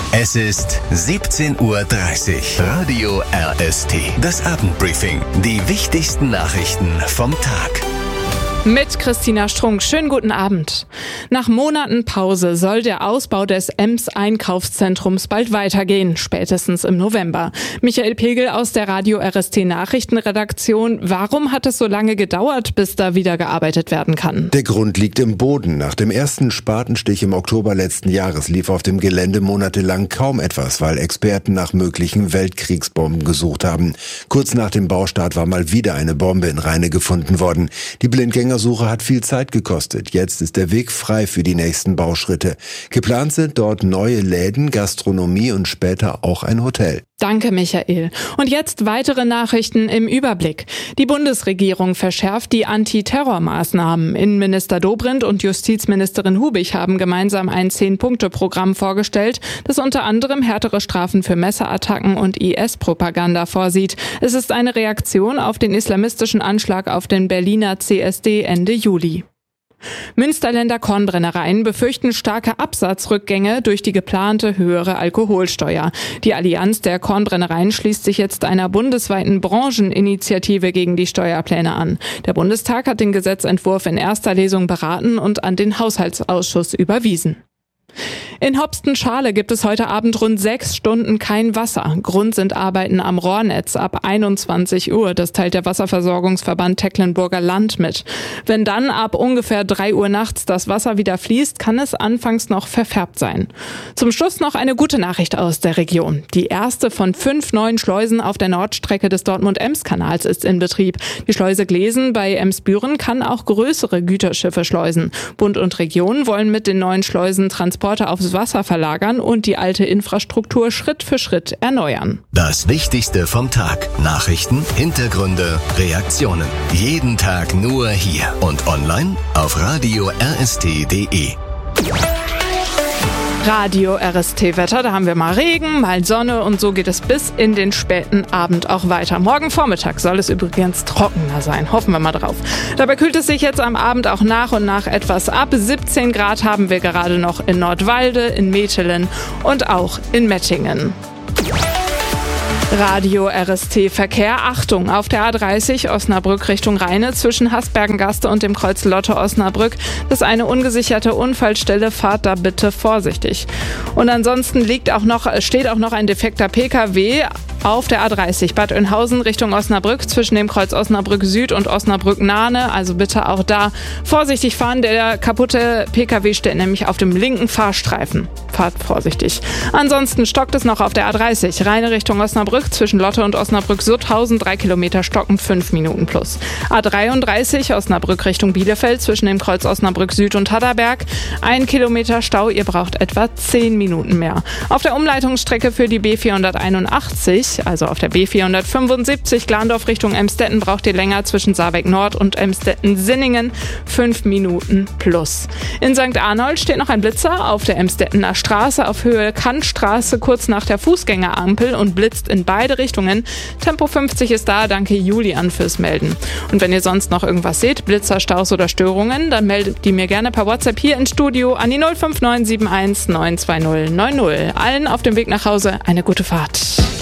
Es ist 17:30 Uhr. Radio RST. Das Abendbriefing. Die wichtigsten Nachrichten vom Tag. Mit Christina Strunk. Schönen guten Abend. Nach Monaten Pause soll der Ausbau des Ems-Einkaufszentrums bald weitergehen, spätestens im November. Michael Pegel aus der Radio RST Nachrichtenredaktion. Warum hat es so lange gedauert, bis da wieder gearbeitet werden kann? Der Grund liegt im Boden. Nach dem ersten Spatenstich im Oktober letzten Jahres lief auf dem Gelände monatelang kaum etwas, weil Experten nach möglichen Weltkriegsbomben gesucht haben. Kurz nach dem Baustart war mal wieder eine Bombe in Rheine gefunden worden. Die Blindgängersuche hat viel Zeit gekostet. Jetzt ist der Weg frei für die nächsten Bauschritte. Geplant sind dort neue Läden, Gastronomie und später auch ein Hotel. Danke, Michael. Und jetzt weitere Nachrichten im Überblick. Die Bundesregierung verschärft die Antiterrormaßnahmen. Innenminister Dobrindt und Justizministerin Hubig haben gemeinsam ein 10-Punkte-Programm vorgestellt, das unter anderem härtere Strafen für Messerattacken und IS-Propaganda vorsieht. Es ist eine Reaktion auf den islamistischen Anschlag auf den Berliner CSD Ende Juli. Münsterländer Kornbrennereien befürchten starke Absatzrückgänge durch die geplante höhere Alkoholsteuer. Die Allianz der Kornbrennereien schließt sich jetzt einer bundesweiten Brancheninitiative gegen die Steuerpläne an. Der Bundestag hat den Gesetzentwurf in erster Lesung beraten und an den Haushaltsausschuss überwiesen. In Hopsten-Schale gibt es heute Abend rund 6 Stunden kein Wasser. Grund sind Arbeiten am Rohrnetz ab 21 Uhr. Das teilt der Wasserversorgungsverband Tecklenburger Land mit. Wenn dann ab ungefähr 3 Uhr nachts das Wasser wieder fließt, kann es anfangs noch verfärbt sein. Zum Schluss noch eine gute Nachricht aus der Region. Die erste von 5 neuen Schleusen auf der Nordstrecke des Dortmund-Ems-Kanals ist in Betrieb. Die Schleuse Glesen bei Emsbüren kann auch größere Güterschiffe schleusen. Bund und Region wollen mit den neuen Schleusen Transporte aufs Wasser verlagern und die alte Infrastruktur Schritt für Schritt erneuern. Das Wichtigste vom Tag. Nachrichten, Hintergründe, Reaktionen. Jeden Tag nur hier und online auf radio rst.de. Radio RST Wetter, da haben wir mal Regen, mal Sonne und so geht es bis in den späten Abend auch weiter. Morgen Vormittag soll es übrigens trockener sein, hoffen wir mal drauf. Dabei kühlt es sich jetzt am Abend auch nach und nach etwas ab. 17 Grad haben wir gerade noch in Nordwalde, in Metelen und auch in Mettingen. Radio RST Verkehr. Achtung, auf der A30 Osnabrück Richtung Rheine zwischen Hasbergengaste und dem Kreuz Lotte-Osnabrück. Das ist eine ungesicherte Unfallstelle, fahrt da bitte vorsichtig. Und ansonsten steht auch noch ein defekter PKW auf der A30 Bad Oeynhausen Richtung Osnabrück zwischen dem Kreuz Osnabrück Süd und Osnabrück Nahne. Also bitte auch da vorsichtig fahren. Der kaputte PKW steht nämlich auf dem linken Fahrstreifen. Fahrt vorsichtig. Ansonsten stockt es noch auf der A30 Rheine Richtung Osnabrück zwischen Lotte und Osnabrück-Sutthausen 3 Kilometer stocken 5 Minuten plus. A33 Osnabrück Richtung Bielefeld zwischen dem Kreuz Osnabrück Süd und Hadderberg 1 Kilometer Stau. Ihr braucht etwa 10 Minuten mehr. Auf der Umleitungsstrecke für die B481, also auf der B475 Glandorf Richtung Emstetten, braucht ihr länger zwischen Saarbeck Nord und Emstetten-Sinningen 5 Minuten plus. In St. Arnold steht noch ein Blitzer auf der Emstettener Straße auf Höhe Kantstraße kurz nach der Fußgängerampel und blitzt in beide Richtungen. Tempo 50 ist da, danke Julian fürs Melden. Und wenn ihr sonst noch irgendwas seht, Blitzer, Staus oder Störungen, dann meldet die mir gerne per WhatsApp hier ins Studio an die 05971 920 90. Allen auf dem Weg nach Hause eine gute Fahrt.